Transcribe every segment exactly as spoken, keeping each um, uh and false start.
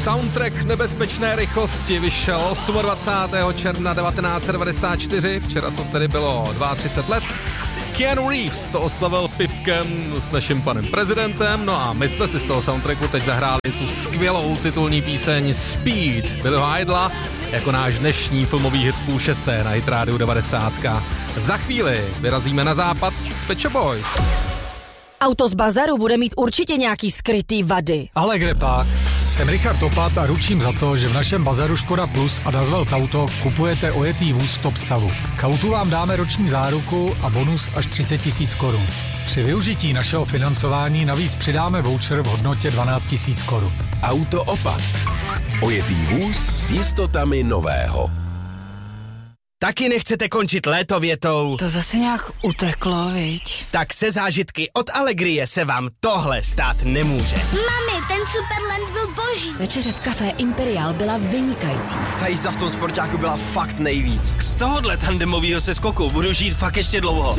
Soundtrack nebezpečné rychlosti vyšel dvacátého osmého června devatenáct set devadesát čtyři, včera to tedy bylo třicet dva let. Keanu Reeves to oslavil pivkem s naším panem prezidentem, no a my jsme si z toho soundtracku teď zahráli tu skvělou titulní píseň Speed Billyho Idla jako náš dnešní filmový hit půl šesté na Hit Rádiu devadesát. Za chvíli vyrazíme na západ s Pet Shop Boys. Auto z bazaru bude mít určitě nějaký skrytý vady. Ale kde pak? Jsem Richard Topat a ručím za to, že v našem bazaru Škoda Plus a Dazwelt Auto kupujete ojetý vůz v top stavu. K autu vám dáme roční záruku a bonus až třicet tisíc korun. Při využití našeho financování navíc přidáme voucher v hodnotě dvanáct tisíc korun. Auto Opat. Ojetý vůz s jistotami nového. Taky nechcete končit léto větou? To zase nějak uteklo, viď? Tak se zážitky od Allegrie se vám tohle stát nemůže. Mami, ten Superland byl boží. Večeře v kafé Imperial byla vynikající. Ta jízda v tom sportáku byla fakt nejvíc. Z tohohle tandemovýho seskoku budu žít fakt ještě dlouho.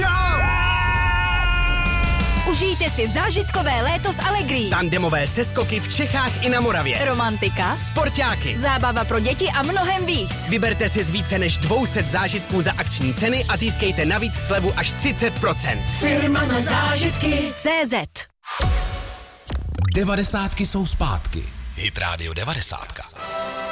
Užijte si zážitkové léto s Allegrií. Tandemové seskoky v Čechách i na Moravě. Romantika, Sportáky, zábava pro děti a mnohem víc. Vyberte si z více než dvě stě zážitků za akční ceny a získejte navíc slevu až třicet procent. Firma na zážitky tečka cé zet. Devadesátky jsou zpátky. Hit Rádio devadesát.